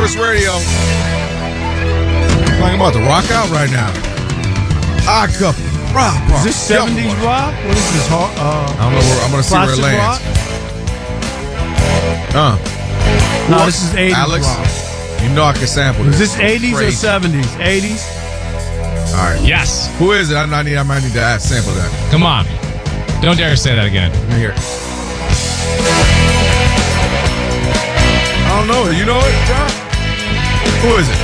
Sports Radio. I'm about to rock out right now. I couple. Rock. Is this 70s rock? What is this? I don't know where. I'm going to see where it lands. No, this is 80s Alex, rock. you know I can sample this. Is this 80s or 70s? 80s? All right. Yes. Who is it? I might need to sample that. Come on. Don't dare say that again. Let me hear it. I don't know it. You know it, John? Who is it?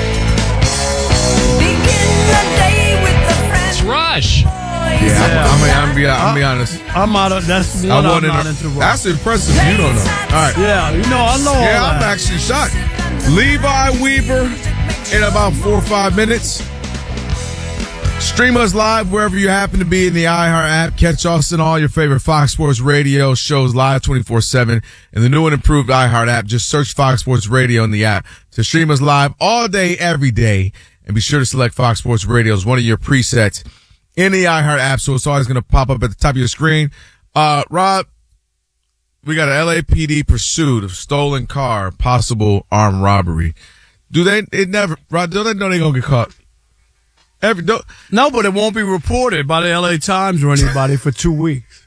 It's Rush. Yeah. I'm be honest. I'm out of. That's one I'm not into rock. That's impressive. You don't know. All right. Yeah, I know all that. I'm actually shocked. Levi Weaver in about 4 or 5 minutes. Stream us live wherever you happen to be in the iHeart app. Catch us in all your favorite Fox Sports Radio shows live 24/7 in the new and improved iHeart app. Just search Fox Sports Radio in the app to stream us live all day, every day. And be sure to select Fox Sports Radio as one of your presets in the iHeart app, so it's always going to pop up at the top of your screen. Rob, we got an LAPD pursuit of stolen car, possible armed robbery. Rob, don't they know they're going to get caught? No, but it won't be reported by the LA Times or anybody for 2 weeks.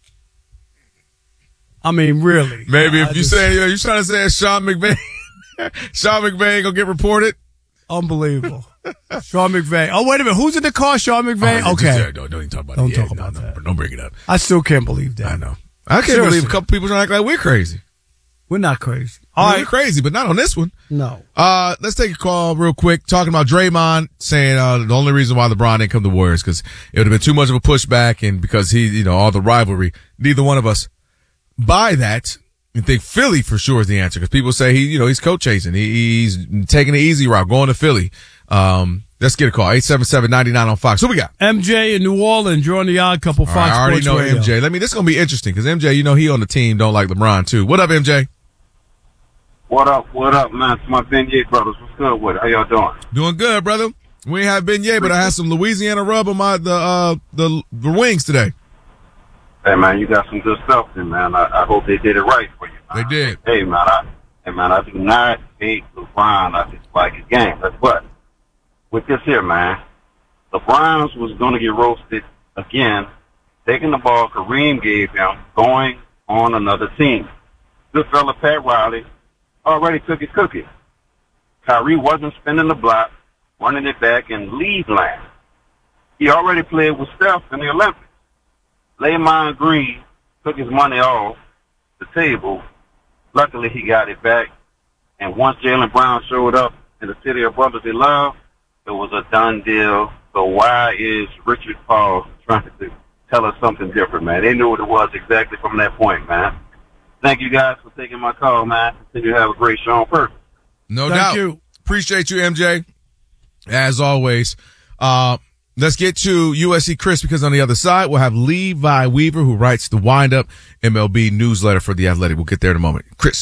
I mean, really. Maybe if you trying to say Sean McVay, Sean McVay gonna get reported. Unbelievable. Sean McVay. Oh, wait a minute. Who's in the car? Sean McVay? Okay. Don't even talk about it. Don't talk about that. Don't bring it up. I still can't believe that. I know. I can't believe a couple people trying to act like we're crazy. We're not crazy. We're crazy, but not on this one. No. Let's take a call real quick. Talking about Draymond saying the only reason why LeBron didn't come to Warriors because it would have been too much of a pushback and because he, all the rivalry. Neither one of us buy that and think Philly for sure is the answer because people say he's coat chasing. He's taking the easy route, going to Philly. Let's get a call. 877-99 on Fox. Who we got? MJ in New Orleans. You're on the Odd Couple Fox Sports I already know Radio. MJ. This is going to be interesting because MJ, he on the team, don't like LeBron too. What up, MJ? What up, man? It's my Beignet brothers. What's good with it? How y'all doing? Doing good, brother. We ain't have Beignet, but I had some Louisiana rub on the wings today. Hey, man, you got some good stuff there, man. I hope they did it right for you. They did. Hey, man, I do not hate LeBron. I just like his game. That's what. With this here, man, the Browns was going to get roasted again, taking the ball Kareem gave him, going on another team. Good fella Pat Riley already took his cookie. Kyrie wasn't spinning the block, running it back in lead land. He already played with Steph in the Olympics. Draymond Green took his money off the table. Luckily, he got it back. And once Jaylen Brown showed up in the city of brothers they love, it was a done deal. So why is Richard Paul trying to tell us something different, man? They knew what it was exactly from that point, man. Thank you guys for taking my call, man. Continue to have a great show on purpose. No doubt. Thank you. Appreciate you, MJ. As always. Let's get to USC Chris because on the other side, we'll have Levi Weaver, who writes the Wind-Up MLB newsletter for The Athletic. We'll get there in a moment. Chris.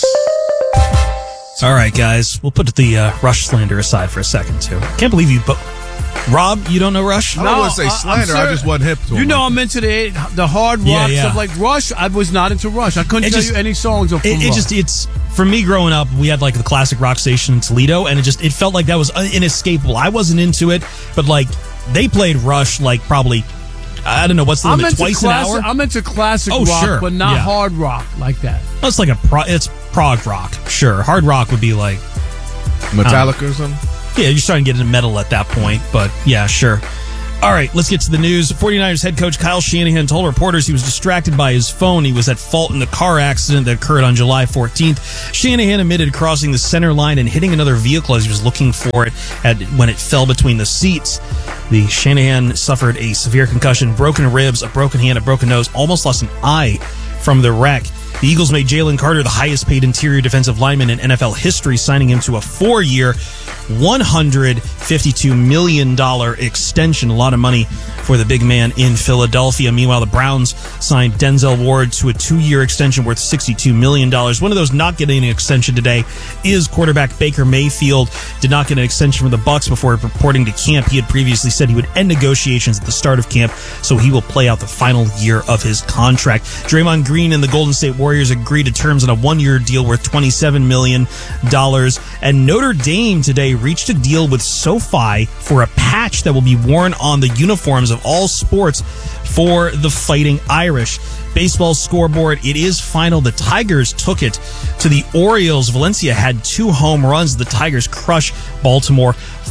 All right, guys. We'll put the Rush slander aside for a second, too. Can't believe you, but Rob, you don't know Rush? I don't want to say slander. I just wasn't hip to him. I'm into the hard rock stuff like Rush. I was not into Rush. I couldn't tell you any songs of Rush. It's for me growing up. We had like the classic rock station in Toledo, and it felt like that was inescapable. I wasn't into it, but like they played Rush like probably. I don't know what's the limit. Twice an hour. I'm into classic rock, but not hard rock like that. Well, it's like it's prog rock. Sure, hard rock would be like Metallica or something. Yeah, you're starting to get into metal at that point, but yeah, sure. All right, let's get to the news. 49ers head coach Kyle Shanahan told reporters he was distracted by his phone. He was at fault in the car accident that occurred on July 14th. Shanahan admitted crossing the center line and hitting another vehicle as he was looking for it when it fell between the seats. The Shanahan suffered a severe concussion, broken ribs, a broken hand, a broken nose, almost lost an eye from the wreck. The Eagles made Jalen Carter the highest paid interior defensive lineman in NFL history, signing him to a 4-year, $152 million extension. A lot of money for the big man in Philadelphia. Meanwhile, the Browns signed Denzel Ward to a 2-year extension worth $62 million. One of those not getting an extension today is quarterback Baker Mayfield. Did not get an extension from the Bucs before reporting to camp. He had previously said he would end negotiations at the start of camp, so he will play out the final year of his contract. Draymond Green and the Golden State Warriors agreed to terms on a 1-year deal worth $27 million. And Notre Dame today reached a deal with SoFi for a patch that will be worn on the uniforms of all sports for the Fighting Irish. Baseball scoreboard, it is final. The Tigers took it to the Orioles. Valencia had 2 home runs. The Tigers crush Baltimore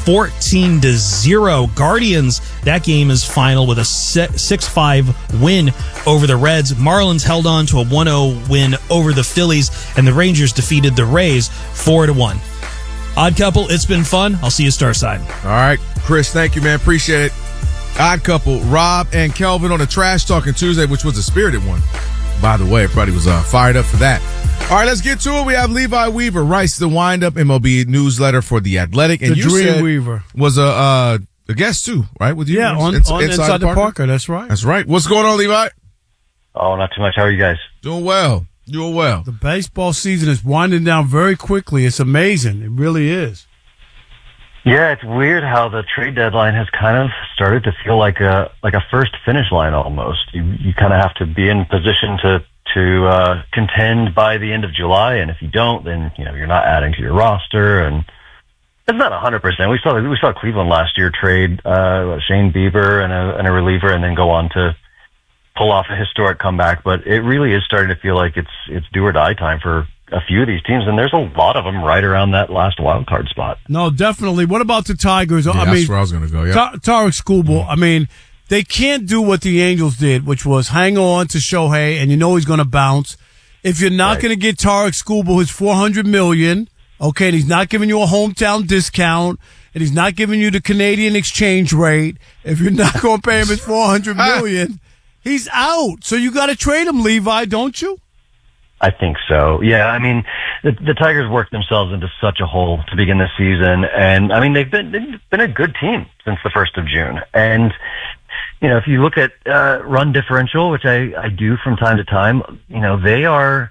14-0. Guardians, that game is final with a 6-5 win over the Reds. Marlins held on to a 1-0 win over the Phillies, and the Rangers defeated the Rays 4-1. Odd Couple, it's been fun. I'll see you Starside. All right, Chris, thank you, man. Appreciate it. Odd Couple, Rob and Kelvin on a Trash Talking Tuesday, which was a spirited one. By the way, everybody was fired up for that. All right, let's get to it. We have Levi Weaver, writes the Wind-Up MLB newsletter for The Athletic. And the you Dream said Weaver was a guest too, right? With you? Yeah, on Inside the Parker. That's right. That's right. What's going on, Levi? Oh, not too much. How are you guys? Doing well. Doing well. The baseball season is winding down very quickly. It's amazing. It really is. Yeah, it's weird how the trade deadline has kind of started to feel like a first finish line almost. You kind of have to be in position to contend by the end of July, and if you don't, then you're not adding to your roster, and it's not 100%. We saw Cleveland last year trade Shane Bieber and a reliever, and then go on to pull off a historic comeback. But it really is starting to feel like it's do or die time for a few of these teams, and there's a lot of them right around that last wild card spot. No, definitely. What about the Tigers? Yeah, that's where I was going to go. Yeah, Tarik Skubal. I mean, they can't do what the Angels did, which was hang on to Shohei, and he's going to bounce. If you're not going to get Tarik Skubal his $400 million, okay, and he's not giving you a hometown discount, and he's not giving you the Canadian exchange rate, if you're not going to pay him his $400 million, he's out. So you got to trade him, Levi, don't you? I think so. Yeah, I mean, the Tigers worked themselves into such a hole to begin the season, and I mean they've been a good team since the 1st of June. And if you look at run differential, which I do from time to time, they're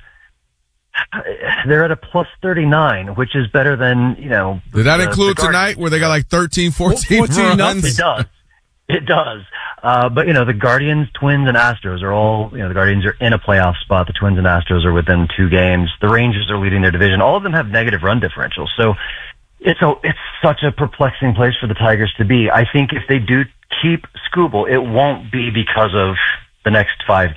at a plus 39, which is better than Did that include tonight where they got like 13, 14 runs? It does. But the Guardians, Twins, and Astros are all, the Guardians are in a playoff spot. The Twins and Astros are within 2 games. The Rangers are leading their division. All of them have negative run differentials. So it's such a perplexing place for the Tigers to be. I think if they do keep Skubal, it won't be because of the next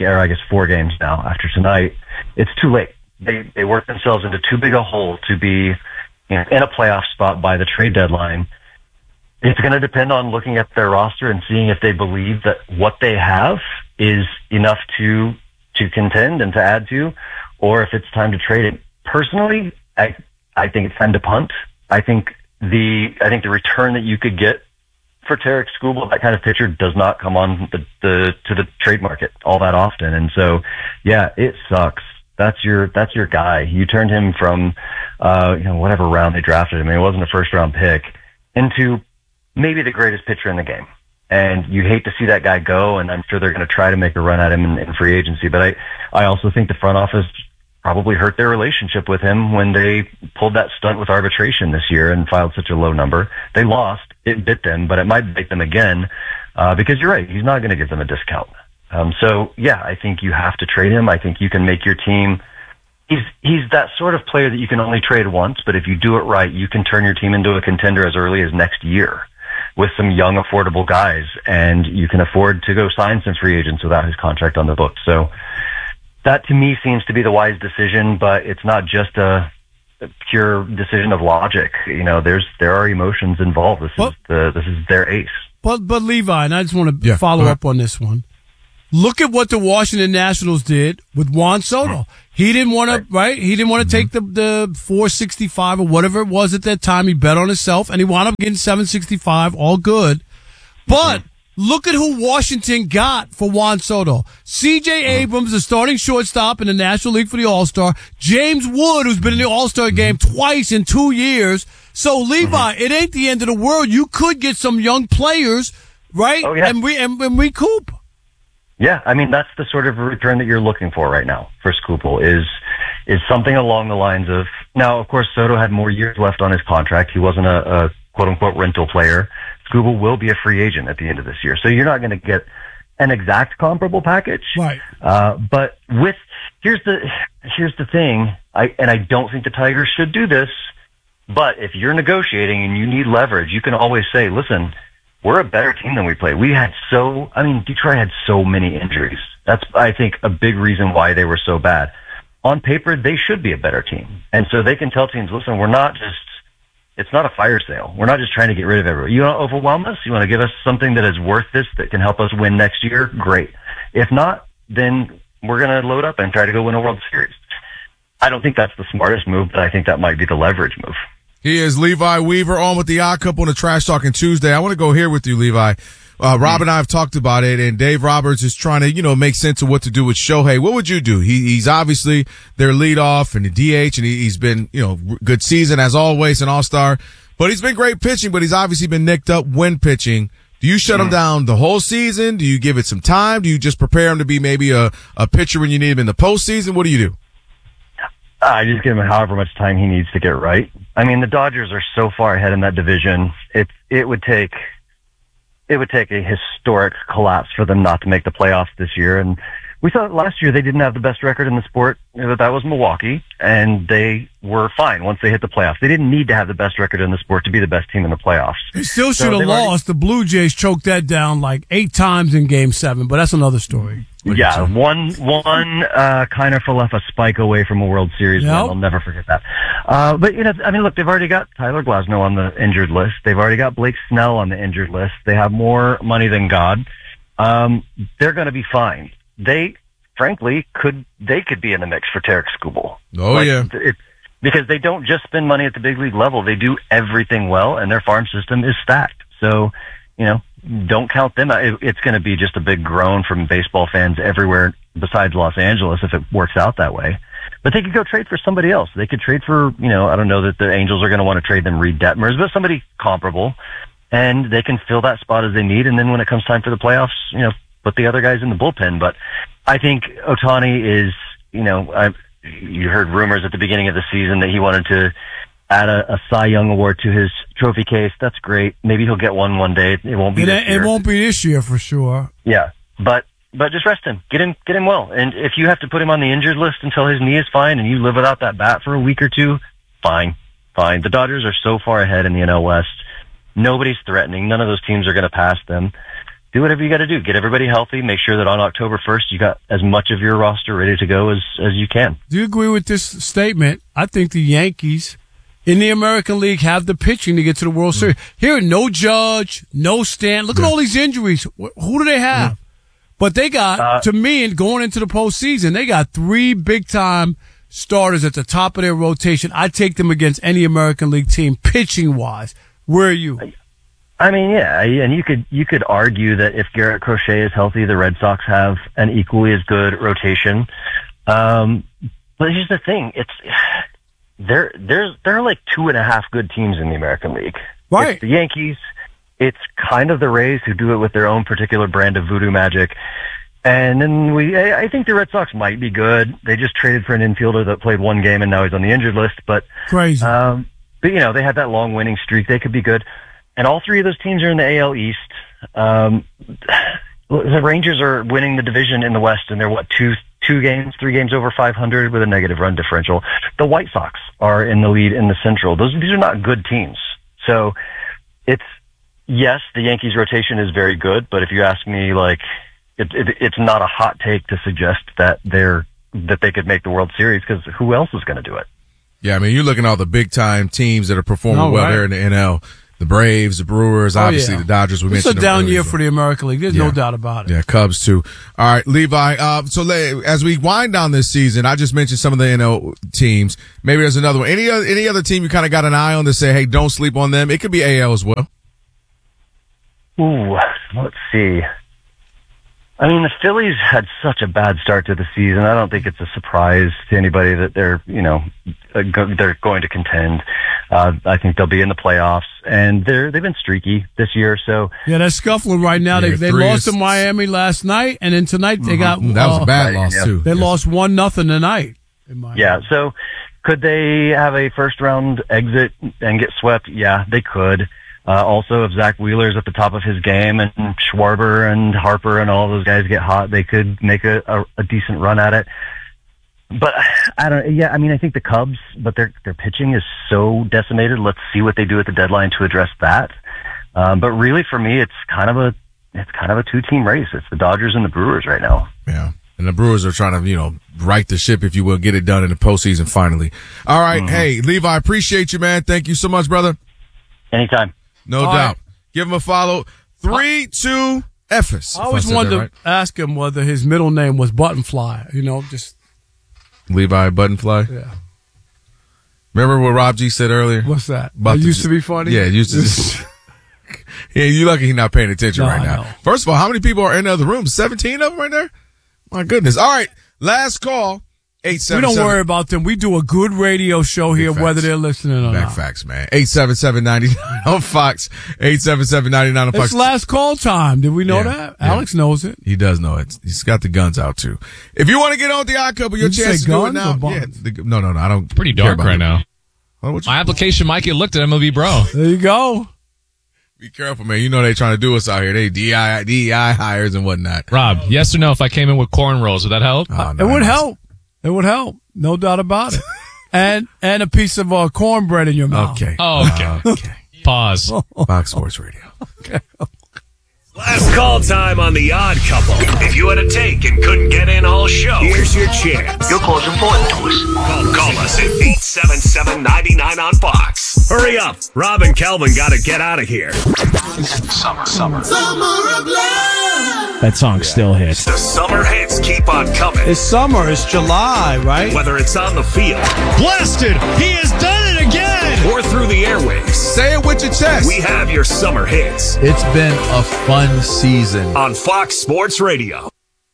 4 games now after tonight. It's too late. They worked themselves into too big a hole to be in a playoff spot by the trade deadline. It's going to depend on looking at their roster and seeing if they believe that what they have is enough to contend and to add to, or if it's time to trade it. Personally, I think it's time to punt. I think the return that you could get for Tarik Skubal, that kind of pitcher, does not come on to the trade market all that often. And so, yeah, it sucks. That's your guy. You turned him from whatever round they drafted him. I mean, it wasn't a first round pick, into maybe the greatest pitcher in the game. And you hate to see that guy go, and I'm sure they're going to try to make a run at him in free agency. But I also think the front office probably hurt their relationship with him when they pulled that stunt with arbitration this year and filed such a low number. They lost. It bit them, but it might bite them again because you're right. He's not going to give them a discount. So, yeah, I think you have to trade him. I think you can make your team. He's that sort of player that you can only trade once, but if you do it right, you can turn your team into a contender as early as next year with some young, affordable guys, and you can afford to go sign some free agents without his contract on the books. So that, to me, seems to be the wise decision, but it's not just a pure decision of logic. There are emotions involved. This is their ace. But Levi, and I just want to follow up on this one. Look at what the Washington Nationals did with Juan Soto. He didn't want to, right? He didn't want to take the 465 or whatever it was at that time. He bet on himself, and he wound up getting 765. All good. But look at who Washington got for Juan Soto. C.J. Abrams, the starting shortstop in the National League for the All-Star. James Wood, who's been in the All-Star game twice in 2 years. So Levi, it ain't the end of the world. You could get some young players, right? Oh, yeah. And recoup. Yeah, I mean, that's the sort of return that you're looking for right now for Skubal is something along the lines of, now, of course, Soto had more years left on his contract. He wasn't a quote-unquote rental player. Skubal will be a free agent at the end of this year. So you're not going to get an exact comparable package. Right. But here's the thing, I don't think the Tigers should do this, but if you're negotiating and you need leverage, you can always say, listen, we're a better team than we play. Detroit had so many injuries. That's, I think, a big reason why they were so bad. On paper, they should be a better team. And so they can tell teams, listen, it's not a fire sale. We're not just trying to get rid of everybody. You want to overwhelm us? You want to give us something that is worth this, that can help us win next year? Great. If not, then we're going to load up and try to go win a World Series. I don't think that's the smartest move, but I think that might be the leverage move. He is Levi Weaver on with the Odd Couple on the Trash Talking Tuesday. I want to go here with you, Levi. Rob and I have talked about it, and Dave Roberts is trying to, make sense of what to do with Shohei. What would you do? He's obviously their leadoff and the DH, and he's been, good season as always, an all-star. But he's been great pitching, but he's obviously been nicked up when pitching. Do you shut him down the whole season? Do you give it some time? Do you just prepare him to be maybe a pitcher when you need him in the postseason? What do you do? I just give him however much time he needs to get right. I mean, the Dodgers are so far ahead in that division. It would take a historic collapse for them not to make the playoffs this year. And we saw last year they didn't have the best record in the sport. That was Milwaukee, and they were fine once they hit the playoffs. They didn't need to have the best record in the sport to be the best team in the playoffs. They still should have lost. The Blue Jays choked that down like 8 times in Game 7, but that's another story. Yeah, one Kiner left a spike away from a World Series win. I'll never forget that. But look, they've already got Tyler Glasnow on the injured list. They've already got Blake Snell on the injured list. They have more money than God. They're going to be fine. They, frankly, could be in the mix for Tarik Skubal. Oh, yeah. Because they don't just spend money at the big league level. They do everything well, and their farm system is stacked. So, don't count them out. It's going to be just a big groan from baseball fans everywhere besides Los Angeles if it works out that way. But they could go trade for somebody else. They could trade for, I don't know that the Angels are going to want to trade them Reed Detmers, but somebody comparable. And they can fill that spot as they need. And then when it comes time for the playoffs, put the other guys in the bullpen. But I think Ohtani is, you heard rumors at the beginning of the season that he wanted to add a Cy Young award to his trophy case. That's great. Maybe he'll get one day. It won't be this year. It won't be this year for sure. Yeah. But just rest him. Get him well. And if you have to put him on the injured list until his knee is fine and you live without that bat for a week or two, fine. The Dodgers are so far ahead in the NL West. Nobody's threatening. None of those teams are going to pass them. Do whatever you got to do. Get everybody healthy. Make sure that on October 1st you got as much of your roster ready to go as you can. Do you agree with this statement? I think the Yankees in the American League have the pitching to get to the World Series. Here, no Judge, no Stanton. Look at all these injuries. Who do they have? But they got, to me, and going into the postseason, they got 3 big-time starters at the top of their rotation. I'd take them against any American League team, pitching-wise. Where are you? I mean, yeah, and you could argue that if Garrett Crochet is healthy, the Red Sox have an equally as good rotation. But here's the thing: there are like 2.5 good teams in the American League. Right. It's the Yankees. It's kind of the Rays, who do it with their own particular brand of voodoo magic. And then I think the Red Sox might be good. They just traded for an infielder that played 1 game and now he's on the injured list. But crazy. But they had that long winning streak. They could be good. And all 3 of those teams are in the AL East. The Rangers are winning the division in the West, and they're 3 games over 500 with a negative run differential. The White Sox are in the lead in the Central. These are not good teams. So yes, the Yankees rotation is very good, but if you ask me, it's not a hot take to suggest that they could make the World Series, because who else is going to do it? Yeah, I mean, you're looking at all the big time teams that are performing well there in the NL. The Braves, the Brewers, obviously the Dodgers. We mentioned it's a down year for the American League. There's no doubt about it. Yeah, Cubs too. All right, Levi. So as we wind down this season, I just mentioned some of the NL teams. Maybe there's another one. Any other team you kind of got an eye on to say, hey, don't sleep on them? It could be AL as well. Ooh, let's see. I mean, the Phillies had such a bad start to the season. I don't think it's a surprise to anybody that they're going to contend. I think they'll be in the playoffs, and they've been streaky this year. So yeah, they're scuffling right now. They lost to Miami last night, and then tonight they got that was a bad loss too. They lost 1-0 tonight. Yeah, so could they have a first round exit and get swept? Yeah, they could. Also, if Zach Wheeler's at the top of his game and Schwarber and Harper and all those guys get hot, they could make a decent run at it. But I don't. Yeah, I mean, I think the Cubs, but their pitching is so decimated. Let's see what they do at the deadline to address that. But really, for me, it's kind of a 2-team race. It's the Dodgers and the Brewers right now. Yeah. And the Brewers are trying to, right the ship, if you will, get it done in the postseason finally. All right. Hey, Levi, I appreciate you, man. Thank you so much, brother. Anytime. No doubt. Right. Give him a follow. 3-2 Ephes. I always wanted to ask him whether his middle name was Buttonfly. Just Levi Buttonfly. Yeah. Remember what Rob G said earlier? What's that? It used to be funny. Yeah, it used to. Yeah, you lucky he's not paying attention right now. First of all, how many people are in the other room? 17 of them right there. My goodness. All right, last call. 877. We don't worry about them. We do a good radio show here, whether they're listening or not. Facts, man. 877-99 on Fox. 877-99 on Fox. It's last call time. Did we know that? Yeah. Alex knows it. He does know it. He's got the guns out, too. If you want to get on with the Odd Couple, your chance to do it now. Yeah, no. I don't. Pretty dark right now. Oh, my application might get looked at MLB Bro. There you go. Be careful, man. You know they trying to do us out here. They DEI hires and whatnot. Rob, yes or no, if I came in with cornrows, would that help? Oh, no, it would help. It would help. No doubt about it. and a piece of cornbread in your mouth. Okay. Oh, okay. Pause. Fox Sports Radio. Okay. Last call time on The Odd Couple. If you had a take and couldn't get in all show, here's your chance. You're close important to us. Call us at 877-99 on Fox. Hurry up. Rob and Kelvin got to get out of here. Summer of love. That song still hits. The summer hits keep on coming. It's summer. It's July, right? Whether it's on the field. Blasted! He has done it again! Or through the airwaves. Say it with your chest. We have your summer hits. It's been a fun season. On Fox Sports Radio.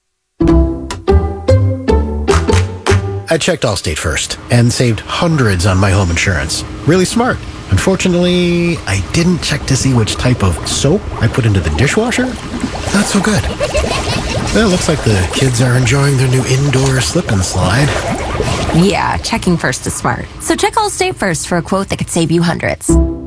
I checked Allstate first and saved hundreds on my home insurance. Really smart. Unfortunately, I didn't check to see which type of soap I put into the dishwasher. Not so good. Well, it looks like the kids are enjoying their new indoor slip and slide. Yeah, checking first is smart. So check Allstate first for a quote that could save you hundreds.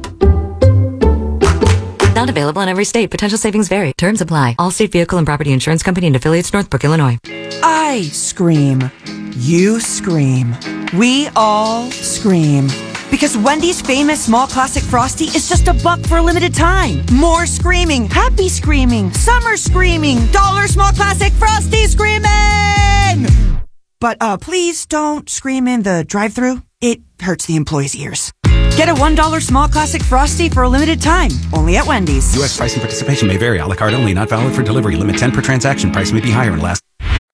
Not available in every state. Potential savings vary. Terms apply. Allstate Vehicle and Property Insurance Company and affiliates, Northbrook, Illinois. I scream. You scream. We all scream. Because Wendy's famous small classic Frosty is just $1 for a limited time. More screaming, happy screaming, summer screaming, dollar small classic Frosty screaming! But please don't scream in the drive-thru. It hurts the employees' ears. Get a $1 small classic Frosty for a limited time. Only at Wendy's. U.S. price and participation may vary. A la carte only. Not valid for delivery. Limit 10 per transaction. Price may be higher and last.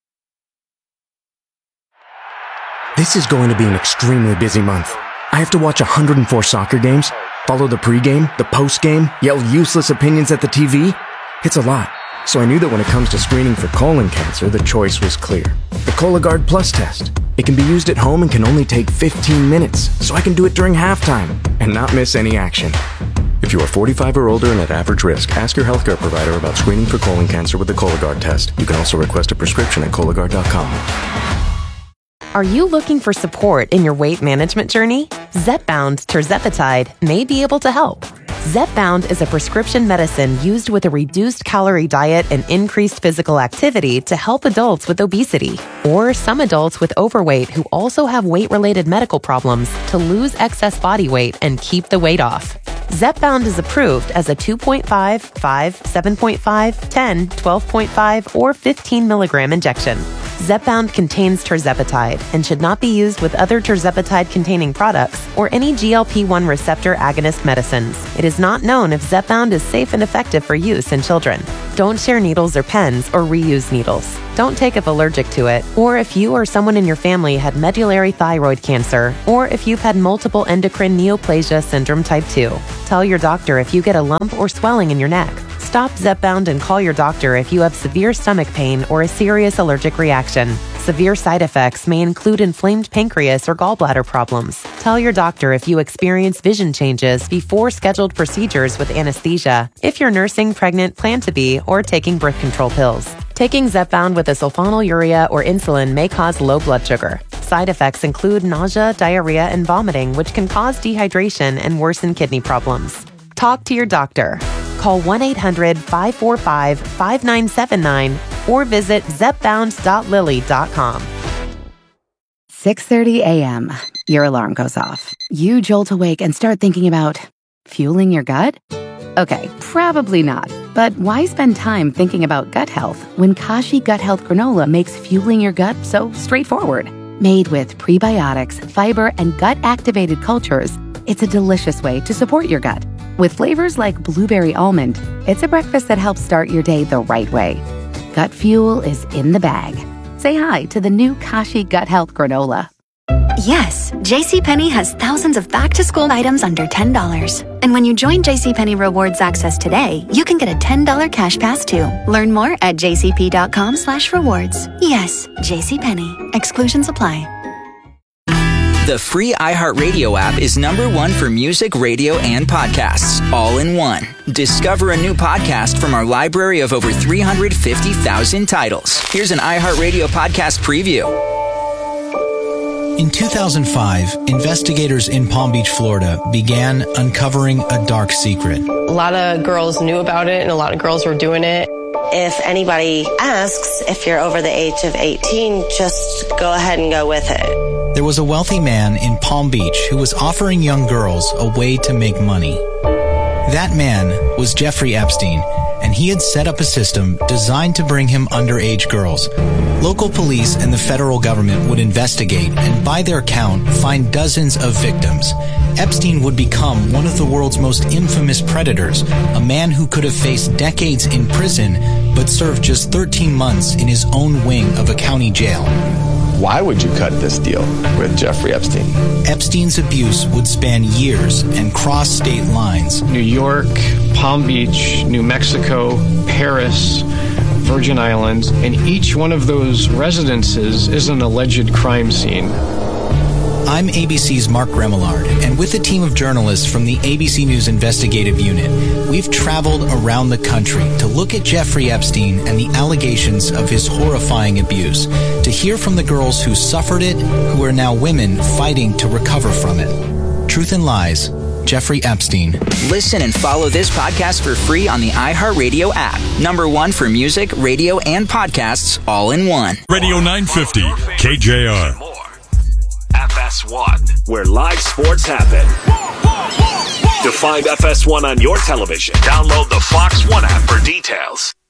This is going to be an extremely busy month. I have to watch 104 soccer games, follow the pregame, the postgame, yell useless opinions at the TV. It's a lot. So I knew that when it comes to screening for colon cancer, the choice was clear. The Cologuard Plus test. It can be used at home and can only take 15 minutes, so I can do it during halftime and not miss any action. If you are 45 or older and at average risk, ask your healthcare provider about screening for colon cancer with the Cologuard test. You can also request a prescription at Cologuard.com. Are you looking for support in your weight management journey? Zepbound tirzepatide may be able to help. Zepbound is a prescription medicine used with a reduced calorie diet and increased physical activity to help adults with obesity or some adults with overweight who also have weight-related medical problems to lose excess body weight and keep the weight off. Zepbound is approved as a 2.5, 5, 7.5, 10, 12.5, or 15 milligram injection. Zepbound contains tirzepatide and should not be used with other tirzepatide-containing products or any GLP-1 receptor agonist medicines. It is not known if Zepbound is safe and effective for use in children. Don't share needles or pens or reuse needles. Don't take if allergic to it, or if you or someone in your family had medullary thyroid cancer, or if you've had multiple endocrine neoplasia syndrome type 2. Tell your doctor if you get a lump or swelling in your neck. Stop Zepbound and call your doctor if you have severe stomach pain or a serious allergic reaction. Severe side effects may include inflamed pancreas or gallbladder problems. Tell your doctor if you experience vision changes before scheduled procedures with anesthesia, if you're nursing, pregnant, plan to be, or taking birth control pills. Taking Zepbound with a sulfonylurea or insulin may cause low blood sugar. Side effects include nausea, diarrhea, and vomiting, which can cause dehydration and worsen kidney problems. Talk to your doctor. Call 1-800-545-5979 or visit zepbound.lilly.com. 6:30 a.m. Your alarm goes off. You jolt awake and start thinking about fueling your gut? Okay, probably not. But why spend time thinking about gut health when Kashi Gut Health Granola makes fueling your gut so straightforward? Made with prebiotics, fiber, and gut-activated cultures, it's a delicious way to support your gut. With flavors like blueberry almond, it's a breakfast that helps start your day the right way. Gut fuel is in the bag. Say hi to the new Kashi Gut Health Granola. Yes, JCPenney has thousands of back-to-school items under $10. And when you join JCPenney Rewards Access today, you can get a $10 cash pass too. Learn more at jcp.com/rewards. Yes, JCPenney. Exclusions apply. The free iHeartRadio app is #1 for music, radio, and podcasts, all in one. Discover a new podcast from our library of over 350,000 titles. Here's an iHeartRadio podcast preview. In 2005, investigators in Palm Beach, Florida began uncovering a dark secret. A lot of girls knew about it, and a lot of girls were doing it. If anybody asks if you're over the age of 18, just go ahead and go with it. There was a wealthy man in Palm Beach who was offering young girls a way to make money. That man was Jeffrey Epstein, and he had set up a system designed to bring him underage girls. Local police and the federal government would investigate and, by their count, find dozens of victims. Epstein would become one of the world's most infamous predators, a man who could have faced decades in prison but served just 13 months in his own wing of a county jail. Why would you cut this deal with Jeffrey Epstein? Epstein's abuse would span years and cross state lines. New York, Palm Beach, New Mexico, Paris, Virgin Islands, and each one of those residences is an alleged crime scene. I'm ABC's Mark Remillard, and with a team of journalists from the ABC News Investigative Unit, we've traveled around the country to look at Jeffrey Epstein and the allegations of his horrifying abuse, to hear from the girls who suffered it, who are now women fighting to recover from it. Truth and Lies, Jeffrey Epstein. Listen and follow this podcast for free on the iHeartRadio app. #1 for music, radio, and podcasts, all in one. Radio 950, KJR. FS1, where live sports happen. To find FS1 on your television, download the Fox One app for details.